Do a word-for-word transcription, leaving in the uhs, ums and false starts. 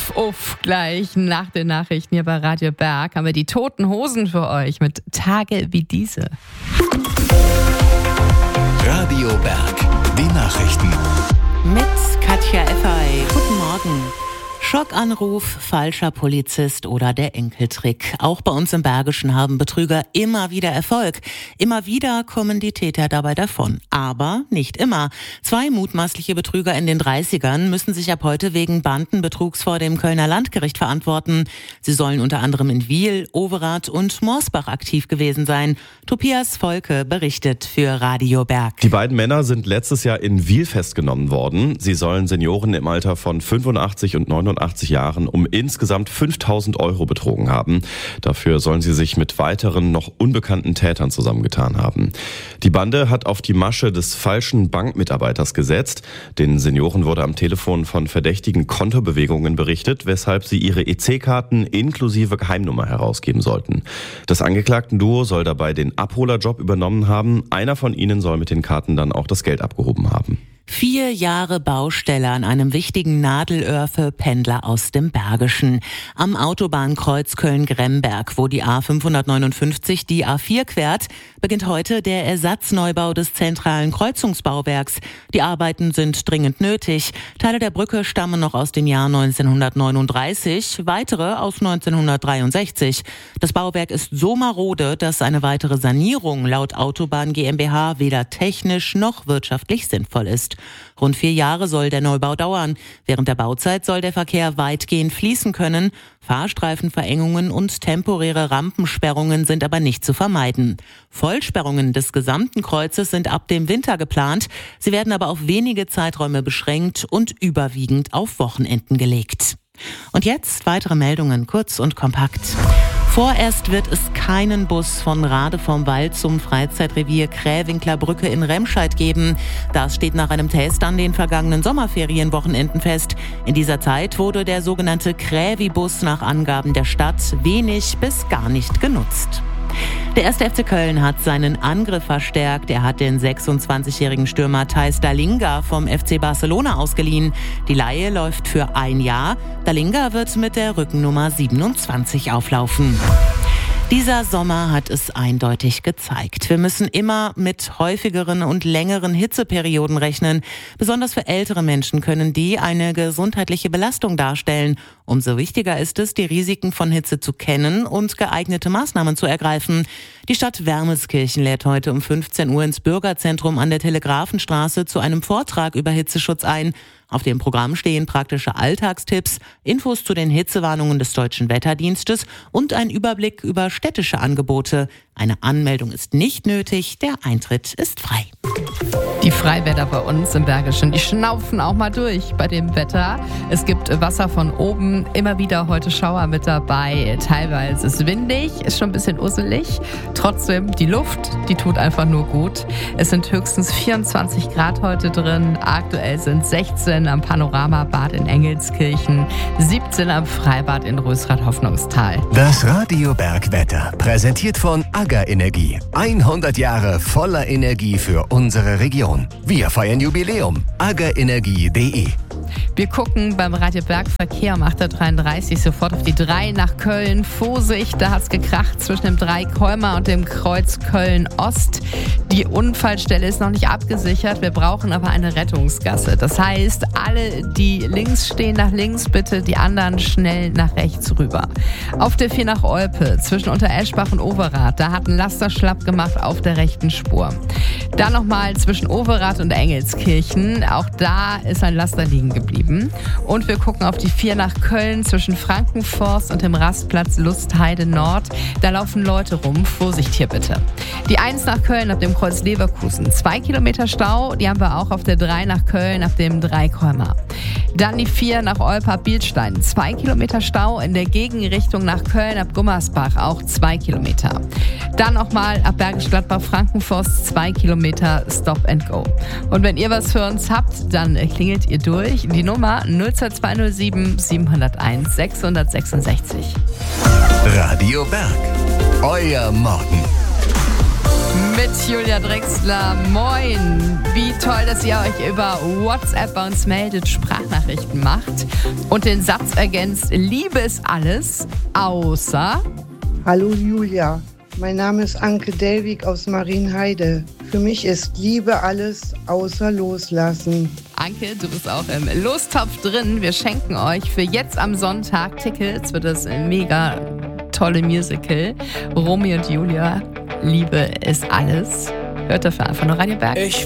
Uff, uff, gleich nach den Nachrichten hier bei Radio Berg haben wir die Toten Hosen für euch mit Tage wie diese. Radio Berg, die Nachrichten. Mit Katja Effay. Guten Morgen. Schockanruf, falscher Polizist oder der Enkeltrick. Auch bei uns im Bergischen haben Betrüger immer wieder Erfolg. Immer wieder kommen die Täter dabei davon. Aber nicht immer. Zwei mutmaßliche Betrüger in den dreißigern müssen sich ab heute wegen Bandenbetrugs vor dem Kölner Landgericht verantworten. Sie sollen unter anderem in Wiel, Overath und Morsbach aktiv gewesen sein. Tobias Volke berichtet für Radio Berg. Die beiden Männer sind letztes Jahr in Wiel festgenommen worden. Sie sollen Senioren im Alter von fünfundachtzig und neunundachtzig Jahren um insgesamt fünftausend Euro betrogen haben. Dafür sollen sie sich mit weiteren noch unbekannten Tätern zusammengetan haben. Die Bande hat auf die Masche des falschen Bankmitarbeiters gesetzt. Den Senioren wurde am Telefon von verdächtigen Kontobewegungen berichtet, weshalb sie ihre E C-Karten inklusive Geheimnummer herausgeben sollten. Das Angeklagten-Duo soll dabei den Abholerjob übernommen haben. Einer von ihnen soll mit den Karten dann auch das Geld abgehoben haben. Vier Jahre Baustelle an einem wichtigen Nadelöhr für Pendler aus dem Bergischen. Am Autobahnkreuz Köln-Gremberg, wo die A fünfhundertneunundfünfzig die A vier quert, beginnt heute der Ersatzneubau des zentralen Kreuzungsbauwerks. Die Arbeiten sind dringend nötig. Teile der Brücke stammen noch aus dem Jahr neunzehnhundertneununddreißig, weitere aus neunzehnhundertdreiundsechzig. Das Bauwerk ist so marode, dass eine weitere Sanierung laut Autobahn GmbH weder technisch noch wirtschaftlich sinnvoll ist. Rund vier Jahre soll der Neubau dauern. Während der Bauzeit soll der Verkehr weitgehend fließen können. Fahrstreifenverengungen und temporäre Rampensperrungen sind aber nicht zu vermeiden. Vollsperrungen des gesamten Kreuzes sind ab dem Winter geplant. Sie werden aber auf wenige Zeiträume beschränkt und überwiegend auf Wochenenden gelegt. Und jetzt weitere Meldungen, kurz und kompakt. Vorerst wird es keinen Bus von Rade vom Wald zum Freizeitrevier Krähwinkler Brücke in Remscheid geben. Das steht nach einem Test an den vergangenen Sommerferienwochenenden fest. In dieser Zeit wurde der sogenannte Krävi-Bus nach Angaben der Stadt wenig bis gar nicht genutzt. Der erste F C Köln hat seinen Angriff verstärkt. Er hat den sechsundzwanzigjährigen Stürmer Thijs Dallinga vom F C Barcelona ausgeliehen. Die Leihe läuft für ein Jahr. Dallinga wird mit der Rückennummer siebenundzwanzig auflaufen. Dieser Sommer hat es eindeutig gezeigt. Wir müssen immer mit häufigeren und längeren Hitzeperioden rechnen. Besonders für ältere Menschen können die eine gesundheitliche Belastung darstellen. Umso wichtiger ist es, die Risiken von Hitze zu kennen und geeignete Maßnahmen zu ergreifen. Die Stadt Wermelskirchen lädt heute um fünfzehn Uhr ins Bürgerzentrum an der Telegrafenstraße zu einem Vortrag über Hitzeschutz ein. Auf dem Programm stehen praktische Alltagstipps, Infos zu den Hitzewarnungen des Deutschen Wetterdienstes und ein Überblick über städtische Angebote. Eine Anmeldung ist nicht nötig, der Eintritt ist frei. Die Freiwälder bei uns im Bergischen, die schnaufen auch mal durch bei dem Wetter. Es gibt Wasser von oben, immer wieder heute Schauer mit dabei. Teilweise ist es windig, ist schon ein bisschen usselig. Trotzdem, die Luft, die tut einfach nur gut. Es sind höchstens vierundzwanzig Grad heute drin. Aktuell sind sechzehn am Panoramabad in Engelskirchen, siebzehn am Freibad in Rösrath-Hoffnungstal. Das Radio Berg Wetter, präsentiert von AGA Energie. hundert Jahre voller Energie für unsere Region. Wir feiern Jubiläum. aga energie punkt de. Wir gucken beim Radio Berg Verkehr um acht Uhr dreiunddreißig sofort auf die drei nach Köln. Vorsicht, da hat es gekracht zwischen dem drei Kolmar und dem Kreuz Köln-Ost. Die Unfallstelle ist noch nicht abgesichert. Wir brauchen aber eine Rettungsgasse. Das heißt, alle, die links stehen, nach links bitte, die anderen schnell nach rechts rüber. Auf der vier nach Olpe zwischen Untereschbach und Overath, da hat ein Laster schlapp gemacht auf der rechten Spur. Dann nochmal zwischen Overath und Engelskirchen. Auch da ist ein Laster liegen geblieben. Und wir gucken auf die vier nach Köln zwischen Frankenforst und dem Rastplatz Lustheide Nord. Da laufen Leute rum. Vorsicht hier bitte. Die eins nach Köln ab dem Kreuz Leverkusen. Zwei Kilometer Stau. Die haben wir auch auf der drei nach Köln ab dem drei Kolmar. Dann die vier nach Olpe ab Bilstein. Zwei Kilometer Stau in der Gegenrichtung nach Köln ab Gummersbach. Auch zwei Kilometer. Dann nochmal ab Bergisch Gladbach Frankenforst. Zwei Kilometer Stop and Go. Und wenn ihr was für uns habt, dann klingelt ihr durch. Die Nummer null zwei zwei null sieben sieben null eins sechs sechs sechs. Radio Berg. Euer Morgen. Mit Julia Drexler. Moin. Wie toll, dass ihr euch über WhatsApp bei uns meldet, Sprachnachrichten macht und den Satz ergänzt, Liebe ist alles, außer... Hallo Julia, mein Name ist Anke Delwig aus Marienheide. Für mich ist Liebe alles, außer Loslassen. Anke, du bist auch im Lostopf drin. Wir schenken euch für jetzt am Sonntag Tickets für das mega tolle Musical Romeo und Julia. Liebe ist alles. Hört dafür einfach nur Radio Berg. Ich